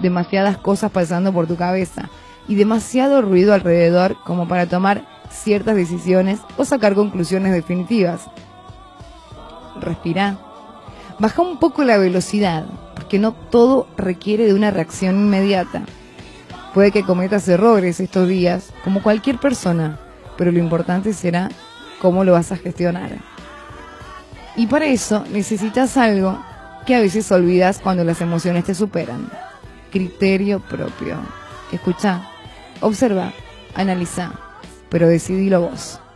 demasiadas cosas pasando por tu cabeza y demasiado ruido alrededor como para tomar ciertas decisiones o sacar conclusiones definitivas. Respira. Baja un poco la velocidad, porque no todo requiere de una reacción inmediata. Puede que cometas errores estos días, como cualquier persona, pero lo importante será cómo lo vas a gestionar. Y para eso necesitas algo que a veces olvidas cuando las emociones te superan. Criterio propio. Escucha, observa, analiza, pero decidilo vos.